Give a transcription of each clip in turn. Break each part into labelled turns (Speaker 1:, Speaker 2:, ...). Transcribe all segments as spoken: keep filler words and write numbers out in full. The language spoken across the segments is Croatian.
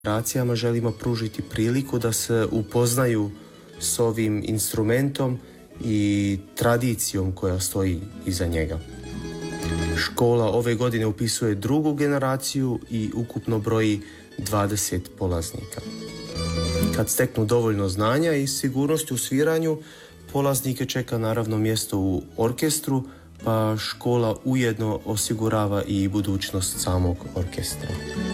Speaker 1: generacijama želimo pružiti priliku da se upoznaju s ovim instrumentom i tradicijom koja stoji iza njega. Škola ove godine upisuje drugu generaciju i ukupno broji dvadeset polaznika. Kad steknu dovoljno znanja i sigurnosti u sviranju, polaznike čeka naravno mjesto u orkestru, pa škola ujedno osigurava i budućnost samog orkestra.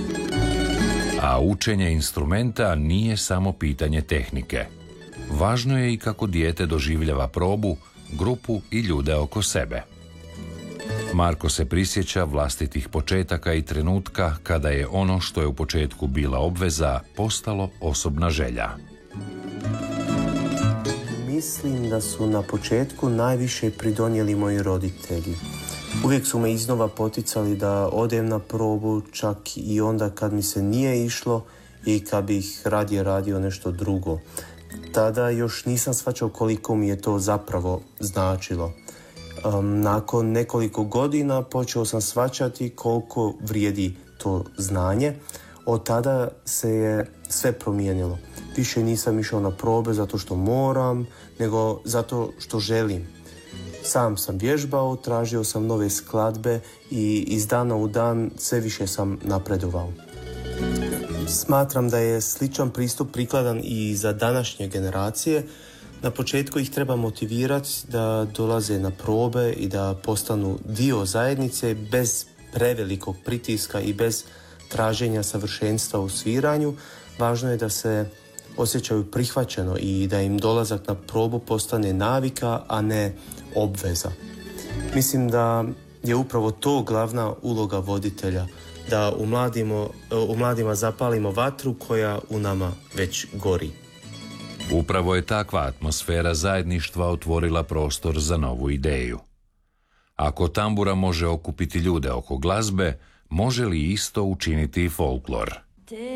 Speaker 2: A učenje instrumenta nije samo pitanje tehnike. Važno je i kako dijete doživljava probu, grupu i ljude oko sebe. Marko se prisjeća vlastitih početaka i trenutka kada je ono što je u početku bila obveza postalo osobna želja.
Speaker 1: Mislim da su na početku najviše pridonijeli moji roditelji. Uvijek su me iznova poticali da odem na probu, čak i onda kad mi se nije išlo i kad bih radije radio nešto drugo. Tada još nisam shvaćao koliko mi je to zapravo značilo. Um, nakon nekoliko godina počeo sam shvaćati koliko vrijedi to znanje. Od tada se je sve promijenilo. Više nisam išao na probe zato što moram, nego zato što želim. Sam sam vježbao, tražio sam nove skladbe i iz dana u dan sve više sam napredovao. Smatram da je sličan pristup prikladan i za današnje generacije. Na početku ih treba motivirati da dolaze na probe i da postanu dio zajednice bez prevelikog pritiska i bez traženja savršenstva u sviranju. Važno je da se osjećaju prihvaćeno i da im dolazak na probu postane navika, a ne obveza. Mislim da je upravo to glavna uloga voditelja, da u, mladimo, u mladima zapalimo vatru koja u nama već gori.
Speaker 2: Upravo je takva atmosfera zajedništva otvorila prostor za novu ideju. Ako tambura može okupiti ljude oko glazbe, može li isto učiniti i folklor?